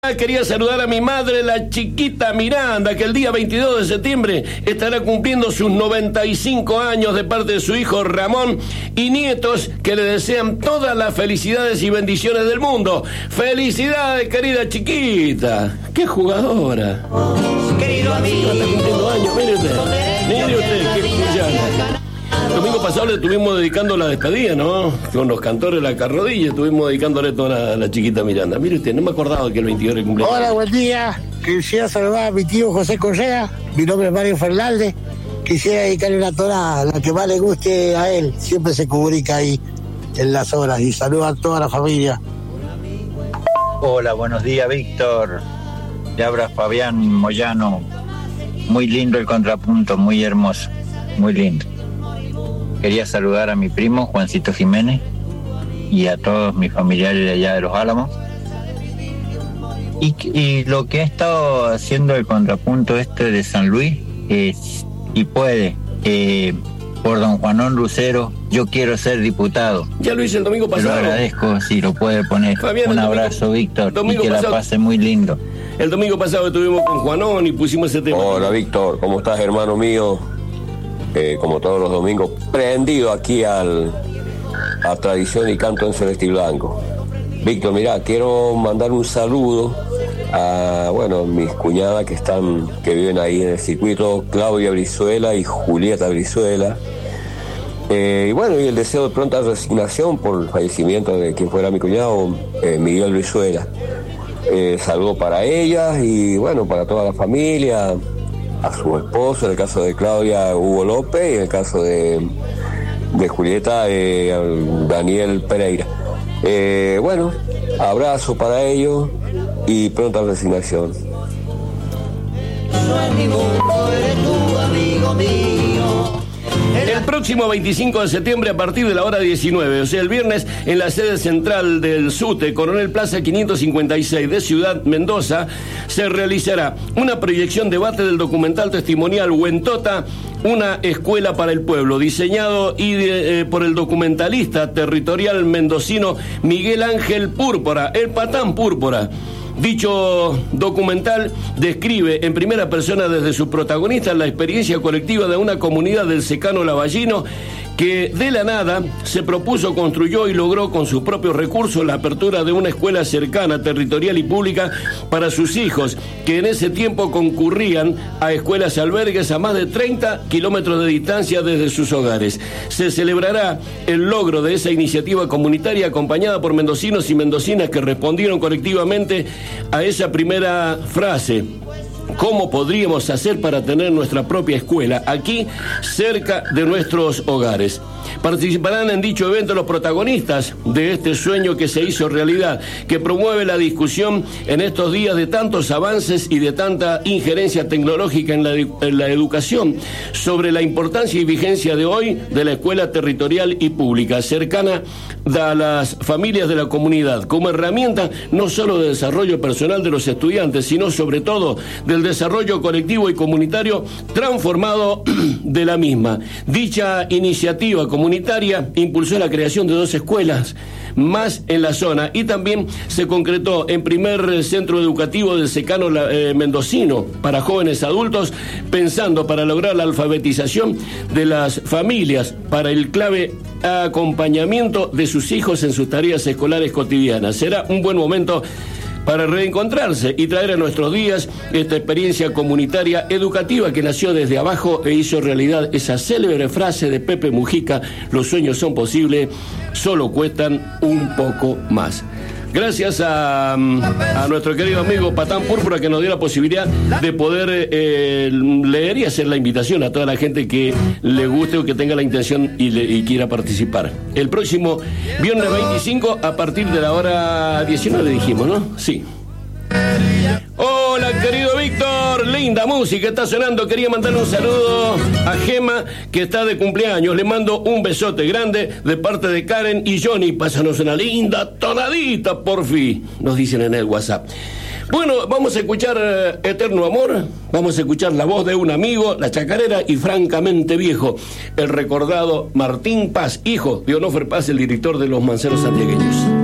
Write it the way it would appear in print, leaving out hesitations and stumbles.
Quería saludar a mi madre, la chiquita Miranda, que el día 22 de septiembre estará cumpliendo sus 95 años de parte de su hijo Ramón y nietos que le desean todas las felicidades y bendiciones del mundo. ¡Felicidades, querida chiquita! ¡Qué jugadora! Querido amigo, está cumpliendo años, mire usted, qué jugadora. El domingo pasado le estuvimos dedicando la despedida, ¿no? Con los cantores de la Carrodilla, estuvimos dedicándole toda la chiquita Miranda. Mire usted, no me acordaba que el 22 era el cumpleaños. Hola, buen día. Quisiera saludar a mi tío José Correa. Mi nombre es Mario Fernández. Quisiera dedicarle una tonada, la que más le guste a él. Siempre se comunica ahí en las horas y saluda a toda la familia. Hola, buenos días, Víctor. Te habla Fabián Moyano. Muy lindo el contrapunto, muy hermoso, muy lindo. Quería saludar a mi primo Juancito Jiménez y a todos mis familiares de allá de Los Álamos. Y lo que ha estado haciendo el contrapunto de San Luis, y puede, por don Juanón Lucero, yo quiero ser diputado. Ya lo hice el domingo pasado. Te lo agradezco si lo puede poner. Fabián, un abrazo, Víctor, y que pasado, la pase muy lindo. El domingo pasado estuvimos con Juanón y pusimos ese tema. Hola, Víctor, ¿cómo estás, hermano mío? Como todos los domingos, prendido aquí a Tradición y Canto en Celeste y Blanco. Víctor, mirá, quiero mandar un saludo a, mis cuñadas que viven ahí en el circuito, Claudia Brizuela y Julieta Brizuela. Y el deseo de pronta resignación por el fallecimiento de quien fuera mi cuñado, Miguel Brizuela. Saludo para ellas y para toda la familia, a su esposo, en el caso de Claudia, Hugo López, y en el caso de Julieta, Daniel Pereira. Abrazo para ellos y pronta resignación. en mi mundo eres tú, amigo mío. El próximo 25 de septiembre a partir de la hora 19, o sea, el viernes, en la sede central del SUTE, Coronel Plaza 556 de Ciudad Mendoza, se realizará una proyección debate del documental testimonial Huentota, una escuela para el pueblo, diseñado por el documentalista territorial mendocino Miguel Ángel Púrpura, el Patán Púrpura. Dicho documental describe en primera persona desde sus protagonistas la experiencia colectiva de una comunidad del secano lavallino que de la nada se propuso, construyó y logró con sus propios recursos la apertura de una escuela cercana, territorial y pública para sus hijos, que en ese tiempo concurrían a escuelas albergues a más de 30 kilómetros de distancia desde sus hogares. Se celebrará el logro de esa iniciativa comunitaria acompañada por mendocinos y mendocinas que respondieron colectivamente a esa primera frase. ¿Cómo podríamos hacer para tener nuestra propia escuela aquí, cerca de nuestros hogares? Participarán en dicho evento los protagonistas de este sueño que se hizo realidad, que promueve la discusión en estos días de tantos avances y de tanta injerencia tecnológica en la educación, sobre la importancia y vigencia de hoy de la escuela territorial y pública, cercana a las familias de la comunidad, como herramienta no solo de desarrollo personal de los estudiantes, sino sobre todo del desarrollo colectivo y comunitario transformado de la misma. Dicha iniciativa comunitaria impulsó la creación de 2 escuelas más en la zona y también se concretó en primer centro educativo del secano mendocino para jóvenes adultos, pensando para lograr la alfabetización de las familias para el clave acompañamiento de sus hijos en sus tareas escolares cotidianas. Será un buen momento para reencontrarse y traer a nuestros días esta experiencia comunitaria educativa que nació desde abajo e hizo realidad esa célebre frase de Pepe Mujica: los sueños son posibles, solo cuestan un poco más. Gracias a nuestro querido amigo Patán Púrpura, que nos dio la posibilidad de poder leer y hacer la invitación a toda la gente que le guste o que tenga la intención y quiera participar. El próximo viernes 25 a partir de la hora 19 dijimos, ¿no? Sí. Hola, querido Víctor, linda música está sonando. Quería mandarle un saludo a Gema, que está de cumpleaños. Le mando un besote grande de parte de Karen y Johnny. Pásanos una linda tonadita, por fin, nos dicen en el WhatsApp. Bueno, vamos a escuchar Eterno Amor, vamos a escuchar la voz de un amigo, la chacarera y francamente viejo, el recordado Martín Paz, hijo de Onofre Paz, el director de Los Manceros Santiagueños.